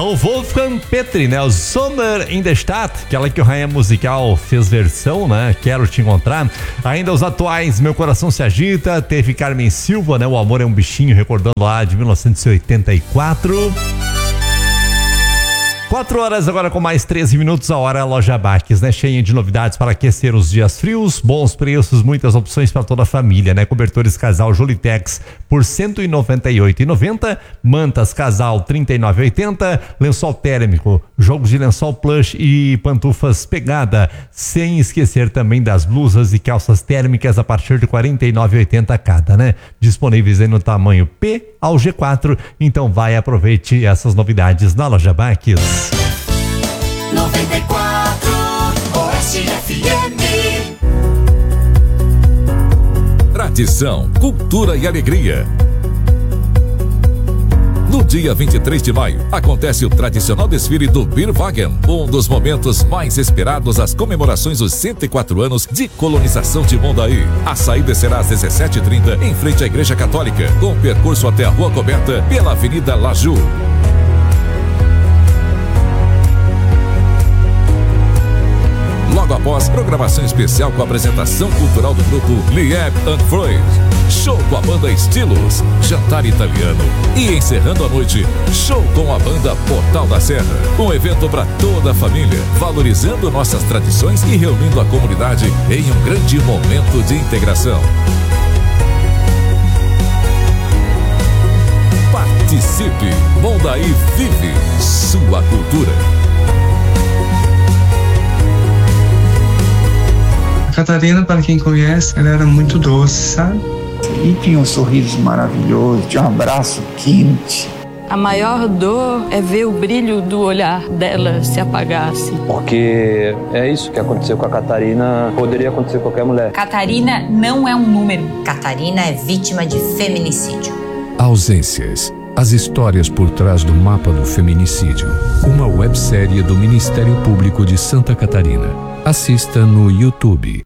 o Wolfgang Petri, né? O Sommer in der Stadt, aquela que o Rainha Musical fez versão, né? Quero te encontrar. Ainda os atuais, Meu Coração se Agita, teve Carmen Silva, né? O Amor é um Bichinho, recordando lá de 1984. 4 horas agora com mais 13 minutos a hora, a Loja Baques, né? Cheia de novidades para aquecer os dias frios, bons preços, muitas opções para toda a família, né? Cobertores casal Jolitex por R$ 198,90, mantas casal R$ 39,80, lençol térmico, jogos de lençol plush e pantufas pegada, sem esquecer também das blusas e calças térmicas a partir de R$ 49,80 cada, né? Disponíveis aí no tamanho P ao G4, então vai, aproveite essas novidades na Loja Baques. 94 Oeste FM. Tradição, cultura e alegria. No dia 23 de maio, acontece o tradicional desfile do Bierwagen, um dos momentos mais esperados às comemorações dos 104 anos de colonização de Mondaí. A saída será às 17h30, em frente à Igreja Católica, com percurso até a Rua Coberta, pela Avenida Laju. Logo após, programação especial com a apresentação cultural do grupo Lieb and Freud. Show com a banda Estilos, jantar italiano. E encerrando a noite, show com a banda Portal da Serra. Um evento para toda a família, valorizando nossas tradições e reunindo a comunidade em um grande momento de integração. Participe! Mondaí vive sua cultura. Catarina, para quem conhece, ela era muito doce, sabe? E tinha um sorriso maravilhoso, tinha um abraço quente. A maior dor é ver o brilho do olhar dela se apagasse. Porque é isso que aconteceu com a Catarina, poderia acontecer com qualquer mulher. Catarina não é um número. Catarina é vítima de feminicídio. Ausências. As histórias por trás do mapa do feminicídio. Uma websérie do Ministério Público de Santa Catarina. Assista no YouTube.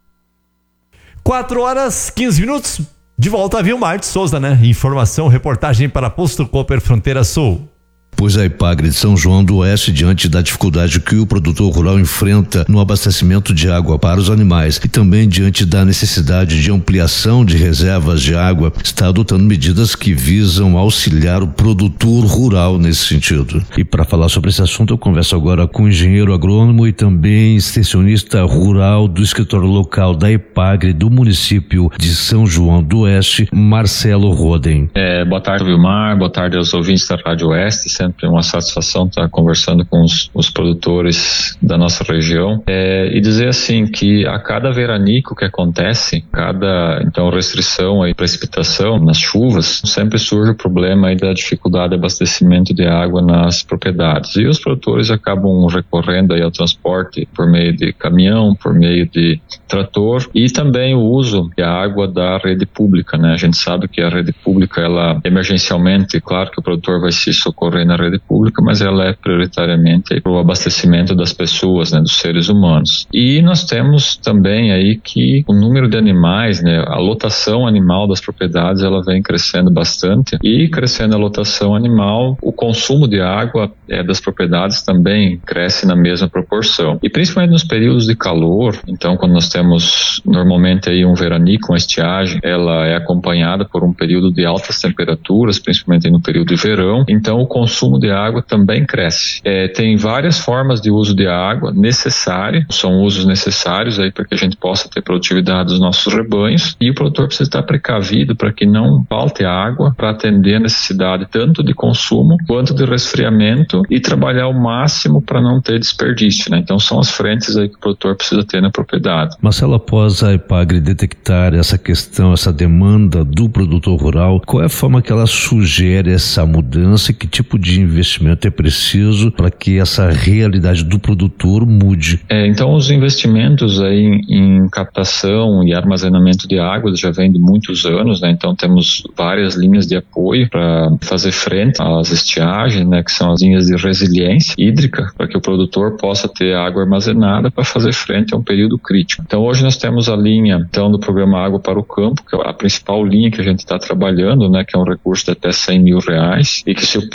4 horas, 15 minutos. De volta a Vilmar de Souza, né? Informação, reportagem para Posto Cooper Fronteira Sul. Pois a Ipagre de São João do Oeste, diante da dificuldade que o produtor rural enfrenta no abastecimento de água para os animais e também diante da necessidade de ampliação de reservas de água, está adotando medidas que visam auxiliar o produtor rural nesse sentido. E para falar sobre esse assunto, eu converso agora com o engenheiro agrônomo e também extensionista rural do escritório local da Ipagre do município de São João do Oeste, Marcelo Roden. Boa tarde, Vilmar. Boa tarde aos ouvintes da Rádio Oeste. Sempre uma satisfação estar conversando com os produtores da nossa região e dizer assim que a cada veranico que acontece, então restrição e precipitação nas chuvas, sempre surge o problema aí da dificuldade de abastecimento de água nas propriedades e os produtores acabam recorrendo aí ao transporte por meio de caminhão, por meio de trator e também o uso da água da rede pública, né? A gente sabe que a rede pública, ela emergencialmente, claro que o produtor vai se socorrer na rede pública, mas ela é prioritariamente para o abastecimento das pessoas, né, dos seres humanos. E nós temos também aí que o número de animais, né, a lotação animal das propriedades, ela vem crescendo bastante e crescendo a lotação animal, o consumo de água das propriedades também cresce na mesma proporção. E principalmente nos períodos de calor, então quando nós temos normalmente aí um veranico, uma estiagem, ela é acompanhada por um período de altas temperaturas, principalmente no período de verão, então o consumo de água também cresce. Tem várias formas de uso de água necessária, são usos necessários aí para que a gente possa ter produtividade dos nossos rebanhos e o produtor precisa estar precavido para que não falte água para atender a necessidade tanto de consumo quanto de resfriamento e trabalhar ao máximo para não ter desperdício, né? Então são as frentes aí que o produtor precisa ter na propriedade. Marcelo, após a Ipagre detectar essa questão, essa demanda do produtor rural, qual é a forma que ela sugere essa mudança e que tipo de investimento é preciso para que essa realidade do produtor mude? Então os investimentos aí em captação e armazenamento de água já vem de muitos anos, né? Então temos várias linhas de apoio para fazer frente às estiagens, né? Que são as linhas de resiliência hídrica, para que o produtor possa ter água armazenada para fazer frente a um período crítico. Então hoje nós temos a linha então do programa Água para o Campo, que é a principal linha que a gente está trabalhando, né? Que é um recurso de até R$100 mil e que se o produtor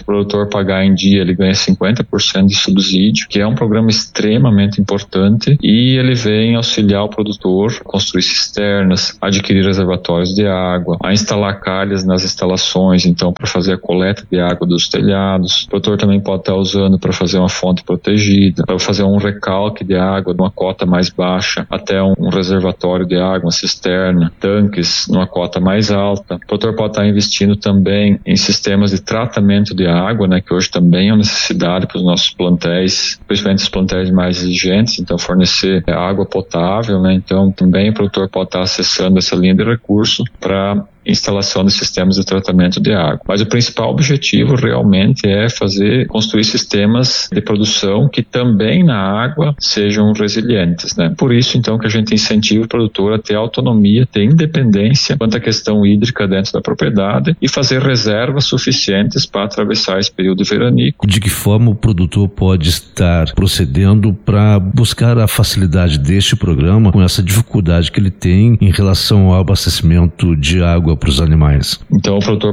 produtor pagar em dia, ele ganha 50% de subsídio, que é um programa extremamente importante, e ele vem auxiliar o produtor a construir cisternas, adquirir reservatórios de água, a instalar calhas nas instalações, então para fazer a coleta de água dos telhados. O produtor também pode estar usando para fazer uma fonte protegida, para fazer um recalque de água de uma cota mais baixa até um reservatório de água, uma cisterna, tanques numa cota mais alta. O produtor pode estar investindo também em sistemas de tratamento de água, né, que hoje também é uma necessidade para os nossos plantéis, principalmente os plantéis mais exigentes, então fornecer água potável, né, então também o produtor pode estar acessando essa linha de recurso para instalação de sistemas de tratamento de água. Mas o principal objetivo realmente é construir sistemas de produção que também na água sejam resilientes, né? Por isso, então, que a gente incentiva o produtor a ter autonomia, ter independência quanto à questão hídrica dentro da propriedade e fazer reservas suficientes para atravessar esse período veranico. De que forma o produtor pode estar procedendo para buscar a facilidade deste programa com essa dificuldade que ele tem em relação ao abastecimento de água para os animais? Então o produtor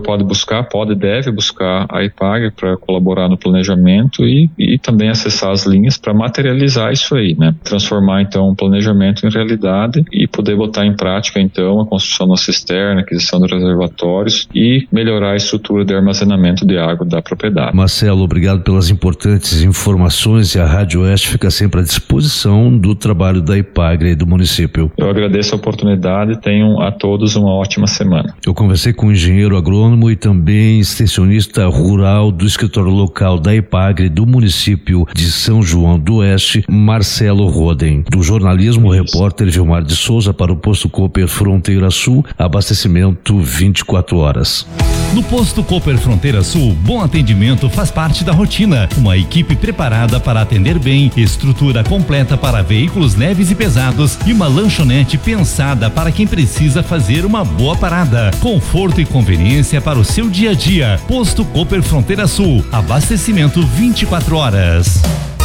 deve buscar a IPAGRE para colaborar no planejamento e também acessar as linhas para materializar isso aí, né? Transformar então o planejamento em realidade e poder botar em prática então a construção da cisterna, aquisição de reservatórios e melhorar a estrutura de armazenamento de água da propriedade. Marcelo, obrigado pelas importantes informações e a Rádio Oeste fica sempre à disposição do trabalho da IPAGRE e do município. Eu agradeço a oportunidade e tenham a todos uma ótima semana. Eu conversei com o engenheiro agrônomo e também extensionista rural do escritório local da IPAGRE do município de São João do Oeste, Marcelo Roden. Do jornalismo, o repórter Vilmar de Souza para o Posto Cooper Fronteira Sul, abastecimento 24 horas. No Posto Cooper Fronteira Sul, bom atendimento faz parte da rotina. Uma equipe preparada para atender bem, estrutura completa para veículos leves e pesados e uma lanchonete pensada para quem precisa fazer uma boa parada. Conforto e conveniência para o seu dia a dia. Posto Cooper Fronteira Sul, abastecimento 24 horas.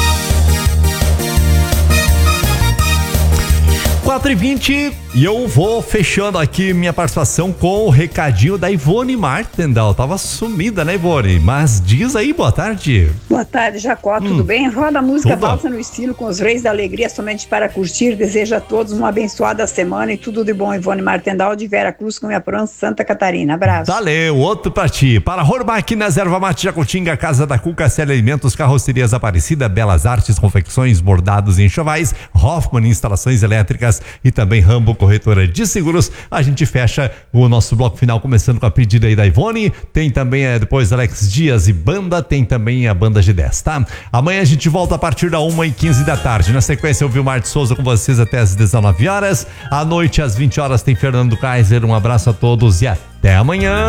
4h20 e eu vou fechando aqui minha participação com o recadinho da Ivone Martendal. Tava sumida, né, Ivone? Mas diz aí, boa tarde. Boa tarde, Jacó, tudo bem? Roda a música Valsa no Estilo com os Reis da Alegria, somente para curtir. Desejo a todos uma abençoada semana e tudo de bom. Ivone Martendal de Vera Cruz, com minha pronta Santa Catarina. Abraço. Valeu, outro pra ti. Para Hormáquinas, Erva Mate Jacutinga, Casa da Cuca, Célia Alimentos, Carrocerias Aparecida, Belas Artes, Confecções, Bordados e Enxovais, Hoffman Instalações Elétricas e também Rambo Corretora de Seguros. A gente fecha o nosso bloco final começando com a pedida aí da Ivone. Tem também depois Alex Dias e banda, tem também a banda G10, tá? Amanhã a gente volta a partir da 1h15 da tarde. Na sequência o Vilmar de Souza com vocês até às 19 horas. À noite às 20 horas tem Fernando Kaiser. Um abraço a todos e até amanhã.